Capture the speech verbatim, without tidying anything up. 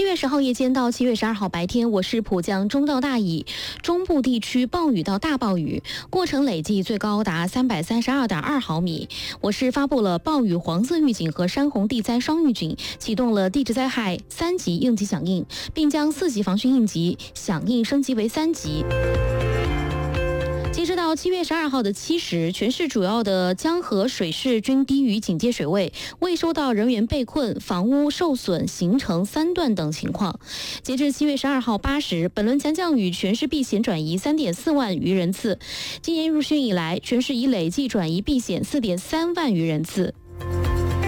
月十号夜间到七月十二号白天，我市普降中到大雨，中部地区暴雨到大暴雨，过程累计最高达三百三十二点二毫米。我市发布了暴雨黄色预警和山洪地灾双预警，启动了地质灾害三级应急响应，并将四级防汛应急响应升级为三级。截止到七月十二号的七时，全市主要的江河水势均低于警戒水位，未收到人员被困、房屋受损、形成三段等情况。截至七月十二号八时，本轮强降雨全市避险转移三点四万余人次。今年入汛以来，全市已累计转移避险四点三万余人次。